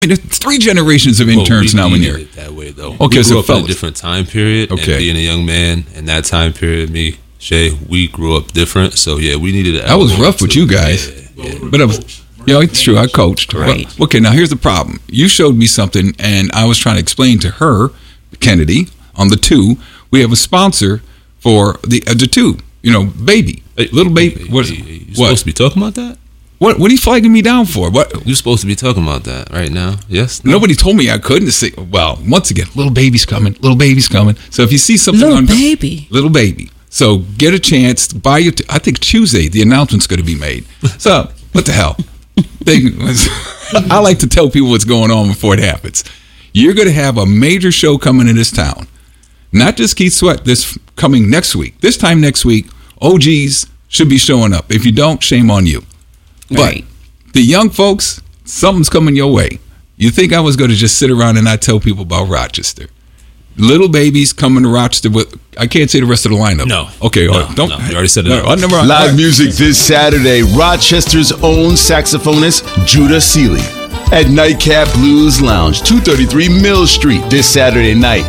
I mean, there's 3 generations of interns now in here. It that way, though. Okay, we so grew up in fellas. a different time period. Okay. And being a young man in that time period, me, Shay, we grew up different. So, yeah, we needed to. That was rough with you guys. Yeah. But I was, it's true. I coached. Right. Well, okay, now here's the problem. You showed me something, and I was trying to explain to her, Kennedy, on the 2, we have a sponsor for the 2, baby. Little baby. You supposed to be talking about that? What are you flagging me down for? What? You're supposed to be talking about that right now. Yes? No? Nobody told me I couldn't say. Well, once again, little baby's coming. Little baby's coming. So if you see something Little on baby. Little baby. So get a chance to buy your. I think Tuesday the announcement's going to be made. So what the hell? I like to tell people what's going on before it happens. You're going to have a major show coming in this town. Not just Keith Sweat. This coming next week. This time next week, OGs should be showing up. If you don't, shame on you. But Right. the young folks, something's coming your way. You think I was going to just sit around and not tell people about Rochester? Little babies coming to Rochester with. I can't say the rest of the lineup. No. Okay. No, Don't. no, you already said it. No, I never. Live music this Saturday. Rochester's own saxophonist, Judah Seeley. At Nightcap Blues Lounge, 233 Mill Street this Saturday night.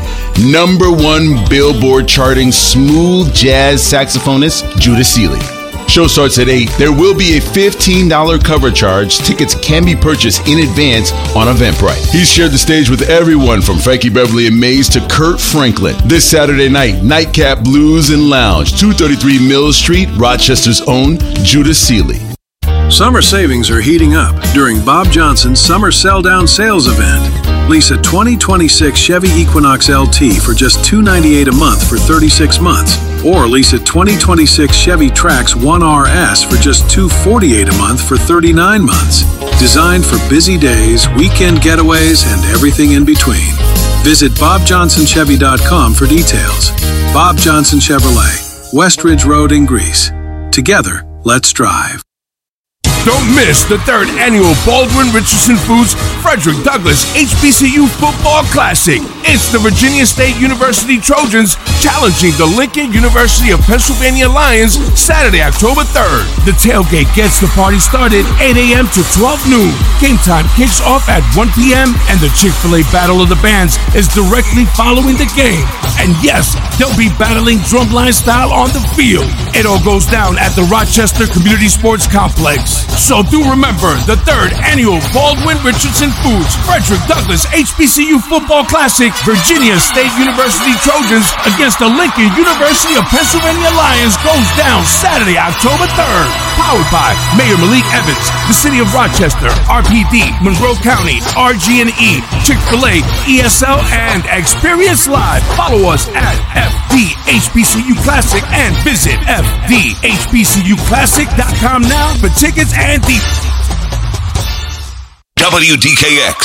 #1 Billboard charting smooth jazz saxophonist, Judah Seeley. Show starts at 8. There will be a $15 cover charge. Tickets can be purchased in advance on Eventbrite. He's shared the stage with everyone from Frankie Beverly and Mays to Kurt Franklin. This Saturday night, Nightcap Blues and Lounge, 233 Mill Street, Rochester's own Judah Seeley. Summer savings are heating up during Bob Johnson's Summer Sell-Down Sales event. Lease a 2026 Chevy Equinox LT for just $298 a month for 36 months. Or lease a 2026 Chevy Trax 1RS for just $248 a month for 39 months. Designed for busy days, weekend getaways, and everything in between. Visit BobJohnsonChevy.com for details. Bob Johnson Chevrolet, Westridge Road in Greece. Together, let's drive. Don't miss the 3rd annual Baldwin Richardson Foods Frederick Douglass HBCU Football Classic. It's the Virginia State University Trojans challenging the Lincoln University of Pennsylvania Lions Saturday, October 3rd. The tailgate gets the party started 8 a.m. to 12 noon. Game time kicks off at 1 p.m. and the Chick-fil-A Battle of the Bands is directly following the game. And yes, they'll be battling drumline style on the field. It all goes down at the Rochester Community Sports Complex. So do remember the 3rd annual Baldwin Richardson Foods Frederick Douglass HBCU Football Classic, Virginia State University Trojans against the Lincoln University of Pennsylvania Lions goes down Saturday, October 3rd. Powered by Mayor Malik Evans, the City of Rochester, RPD, Monroe County, RG&E, Chick-fil-A, ESL, and Experience Live. Follow us at FDHBCU Classic and visit FDHBCUClassic.com now for tickets and details. WDKX.